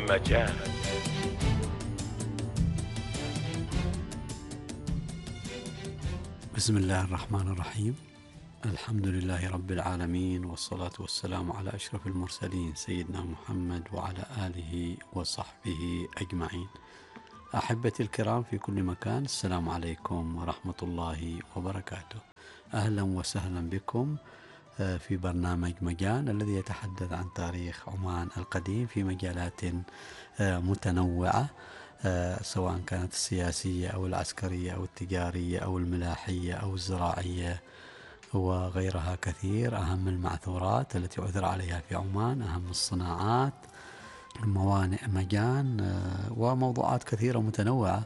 مجال. بسم الله الرحمن الرحيم. الحمد لله رب العالمين، والصلاة والسلام على أشرف المرسلين سيدنا محمد وعلى آله وصحبه أجمعين. أحبتي الكرام في كل مكان، السلام عليكم ورحمة الله وبركاته. أهلا وسهلا بكم في برنامج مجال الذي يتحدث عن تاريخ عمان القديم في مجالات متنوعة، سواء كانت السياسية أو العسكرية أو التجارية أو الملاحية أو الزراعية وغيرها كثير. أهم المعثورات التي عثر عليها في عمان، أهم الصناعات، موانئ مجان، وموضوعات كثيرة متنوعة.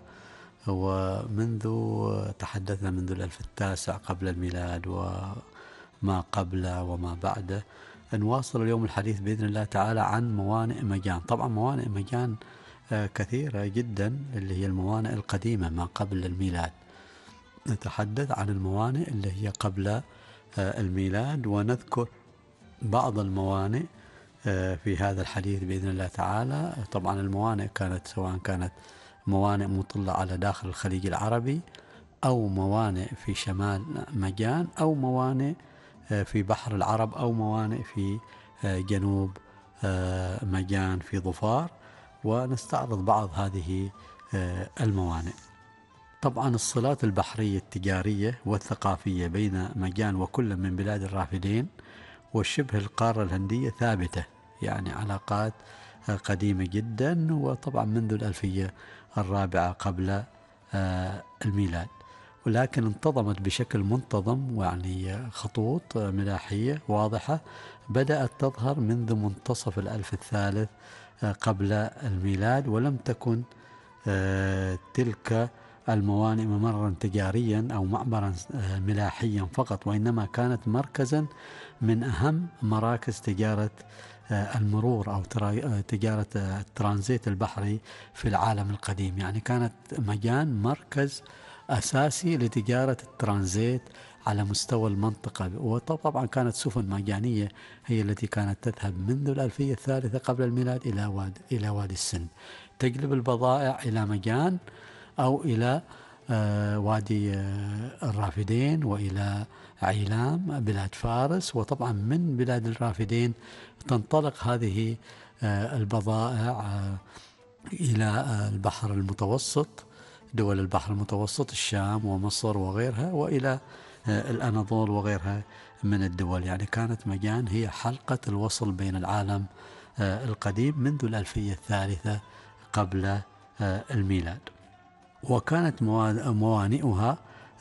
ومنذ تحدثنا منذ الألف التاسع قبل الميلاد وما قبله وما بعده، نواصل اليوم الحديث بإذن الله تعالى عن موانئ مجان. طبعا موانئ مجان كثيرة جدا، اللي هي الموانئ القديمة ما قبل الميلاد. نتحدث عن الموانئ اللي هي قبل الميلاد، ونذكر بعض الموانئ في هذا الحديث بإذن الله تعالى. طبعا الموانئ كانت سواء كانت موانئ مطلة على داخل الخليج العربي، أو موانئ في شمال مجان، أو موانئ في بحر العرب، أو موانئ في جنوب مجان في ظفار، ونستعرض بعض هذه الموانئ. طبعا الصلات البحرية التجارية والثقافية بين مجان وكل من بلاد الرافدين وشبه القارة الهندية ثابتة، يعني علاقات قديمة جدا، وطبعا منذ الألفية الرابعة قبل الميلاد، ولكن انتظمت بشكل منتظم، يعني خطوط ملاحية واضحة بدأت تظهر منذ منتصف الألف الثالث قبل الميلاد. ولم تكن تلك الموانئ ممرا تجاريا أو معبرا ملاحيا فقط، وإنما كانت مركزا من أهم مراكز تجارة المرور أو تجارة الترانزيت البحري في العالم القديم. يعني كانت مجان مركز أساسي لتجارة الترانزيت على مستوى المنطقة. وطبعا كانت سفن مجانية هي التي كانت تذهب منذ الألفية الثالثة قبل الميلاد إلى وادي السند، تجلب البضائع إلى مجان أو إلى وادي الرافدين وإلى عيلام بلاد فارس. وطبعا من بلاد الرافدين تنطلق هذه البضائع إلى البحر المتوسط، دول البحر المتوسط، الشام ومصر وغيرها، وإلى الأناضول وغيرها من الدول. يعني كانت مجان هي حلقة الوصل بين العالم القديم منذ الألفية الثالثة قبل الميلاد. وكانت موانئها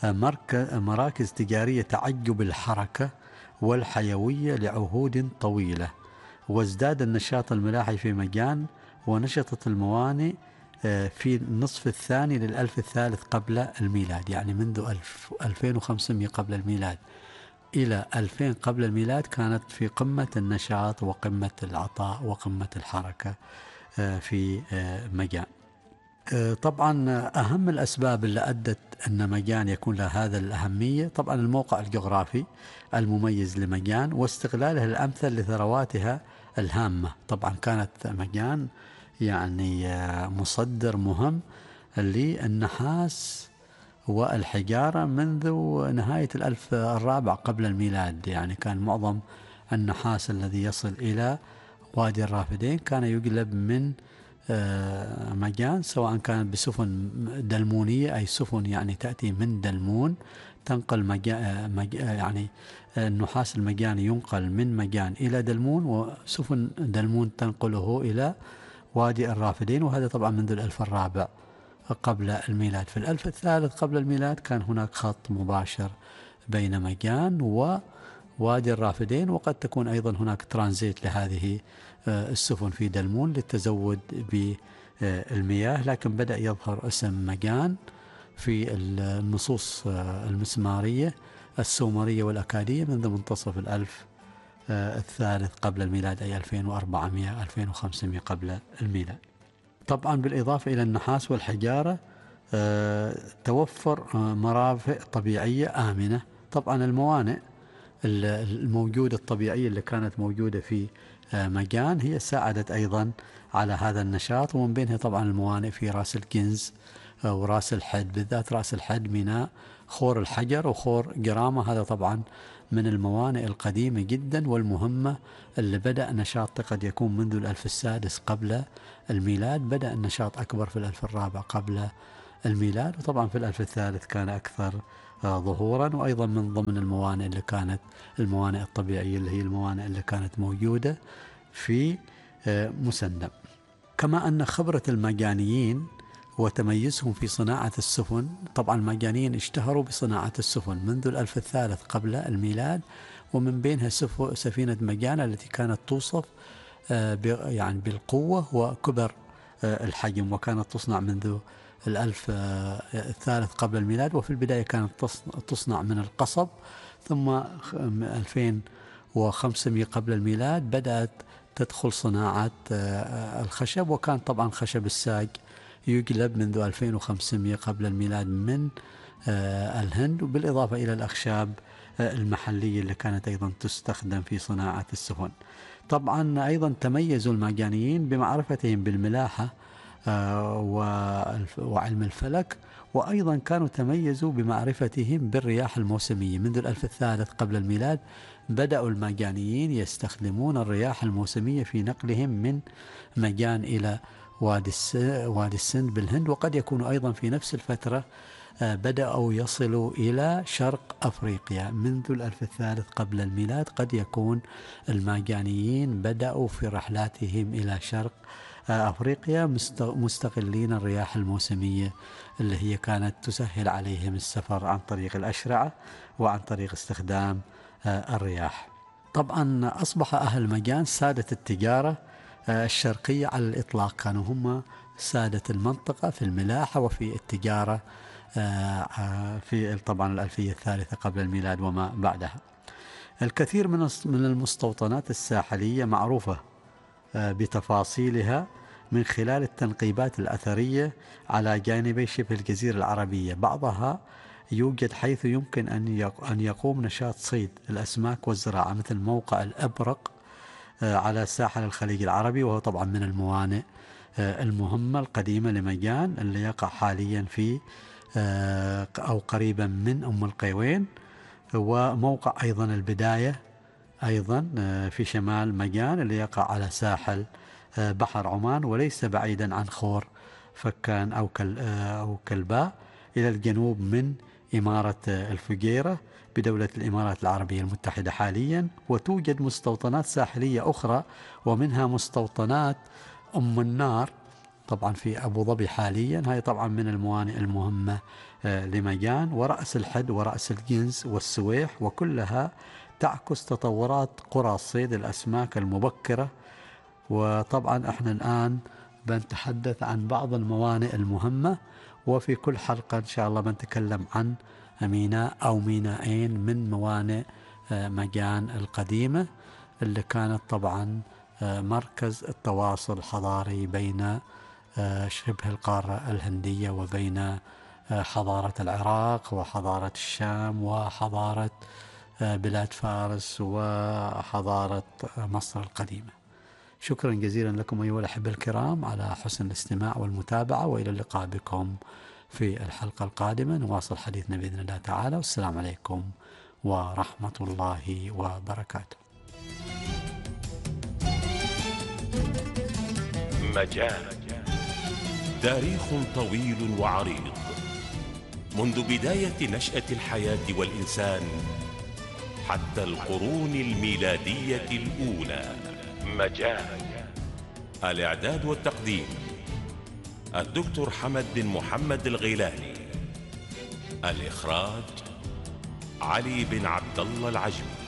مراكز تجارية تعجب الحركة والحيوية لعهود طويلة. وازداد النشاط الملاحي في مجان، ونشطت الموانئ في النصف الثاني للألف الثالث قبل الميلاد، يعني منذ 2500 قبل الميلاد إلى 2000 قبل الميلاد كانت في قمة النشاط وقمة العطاء وقمة الحركة في مجان. طبعا أهم الأسباب اللي أدت أن مجان يكون لها هذا الأهمية، طبعا الموقع الجغرافي المميز لمجان واستغلالها الأمثل لثرواتها الهامة. طبعا كانت مجان يعني مصدر مهم للنحاس والحجارة منذ نهاية الألف الرابع قبل الميلاد. يعني كان معظم النحاس الذي يصل إلى وادي الرافدين كان يقلب من مجان، سواء كان بسفن دلمونية، أي سفن يعني تأتي من دلمون تنقل يعني النحاس المجاني ينقل من مجان إلى دلمون، وسفن دلمون تنقله إلى وادي الرافدين. وهذا طبعا منذ الألف الرابع قبل الميلاد. في الألف الثالث قبل الميلاد كان هناك خط مباشر بين مجان ووادي الرافدين، وقد تكون أيضا هناك ترانزيت لهذه السفن في دلمون للتزود بالمياه. لكن بدأ يظهر اسم مجان في النصوص المسمارية السومرية والأكادية منذ منتصف الألف الثالث قبل الميلاد، أي 2400 2500 قبل الميلاد. طبعا بالإضافة إلى النحاس والحجارة توفر مرافق طبيعية آمنة. طبعا الموانئ الموجودة الطبيعية اللي كانت موجودة في مجان هي ساعدت أيضا على هذا النشاط، ومن بينها طبعا الموانئ في راس الكنز وراس الحد، بالذات راس الحد ميناء خور الحجر وخور قرامة. هذا طبعا من الموانئ القديمة جدا والمهمة اللي بدأ نشاط قد يكون منذ الألف السادس قبل الميلاد، بدأ النشاط أكبر في الألف الرابع قبل الميلاد، وطبعا في الألف الثالث كان أكثر ظهورا. وأيضا من ضمن الموانئ اللي كانت الموانئ الطبيعية اللي هي الموانئ اللي كانت موجودة في مسندم. كما أن خبرة المجانيين وتميزهم في صناعة السفن، طبعا المجانيين اشتهروا بصناعة السفن منذ الألف الثالث قبل الميلاد، ومن بينها سفينة مجان التي كانت توصف يعني بالقوة وكبر الحجم، وكانت تصنع منذ الألف الثالث قبل الميلاد، وفي البداية كانت تصنع من القصب، ثم 2500 قبل الميلاد بدأت تدخل صناعة الخشب، وكان طبعا خشب الساق يقلب منذ 2500 قبل الميلاد من الهند، وبالإضافة إلى الأخشاب المحلية اللي كانت أيضا تستخدم في صناعة السفن. طبعا أيضا تميزوا المجانيين بمعرفتهم بالملاحة وعلم الفلك، وأيضا كانوا تميزوا بمعرفتهم بالرياح الموسمية. منذ الألف الثالث قبل الميلاد بدأوا المجانيين يستخدمون الرياح الموسمية في نقلهم من مجان إلى وادي السند بالهند، وقد يكونوا أيضا في نفس الفترة بدأوا يصلوا إلى شرق أفريقيا. منذ الألف الثالث قبل الميلاد قد يكون المجانيين بدأوا في رحلاتهم إلى شرق أفريقيا مستغلين الرياح الموسمية اللي هي كانت تسهل عليهم السفر عن طريق الأشرعة وعن طريق استخدام الرياح. طبعا أصبح أهل مجان سادة التجارة الشرقية على الإطلاق، كانوا هم سادة المنطقة في الملاحة وفي التجارة في طبعا الألفية الثالثة قبل الميلاد وما بعدها. الكثير من المستوطنات الساحلية معروفة بتفاصيلها من خلال التنقيبات الأثرية على جانبي شبه الجزيرة العربية، بعضها يوجد حيث يمكن أن يقوم نشاط صيد الأسماك والزراعة، مثل موقع الأبرق على ساحل الخليج العربي، وهو طبعا من الموانئ المهمة القديمة لمجان اللي يقع حاليا في أو قريبا من أم القيوين، وموقع أيضا البداية أيضا في شمال مجان اللي يقع على ساحل بحر عمان، وليس بعيدا عن خور فكان أو كلباء إلى الجنوب من إمارة الفجيرة بدولة الإمارات العربية المتحدة حاليا. وتوجد مستوطنات ساحلية أخرى، ومنها مستوطنات أم النار طبعا في أبو ظبي حاليا، هاي طبعا من الموانئ المهمة لمجان، ورأس الحد ورأس الجنز والسويح، وكلها تعكس تطورات قرى صيد الأسماك المبكرة. وطبعا احنا الآن بنتحدث عن بعض الموانئ المهمة، وفي كل حلقة إن شاء الله بنتكلم عن ميناء أو مينائين من موانئ مجان القديمة اللي كانت طبعا مركز التواصل الحضاري بين شبه القارة الهندية وبين حضارة العراق وحضارة الشام وحضارة بلاد فارس وحضارة مصر القديمة. شكرا جزيلا لكم أيها الأحبة الكرام على حسن الاستماع والمتابعة، وإلى اللقاء بكم في الحلقة القادمة نواصل حديثنا بإذن الله تعالى، والسلام عليكم ورحمة الله وبركاته. مجان تاريخ طويل وعريض منذ بداية نشأة الحياة والإنسان حتى القرون الميلادية الأولى. مجان. الإعداد والتقديم الدكتور حمد بن محمد الغيلاني. الإخراج علي بن عبد الله العجمي.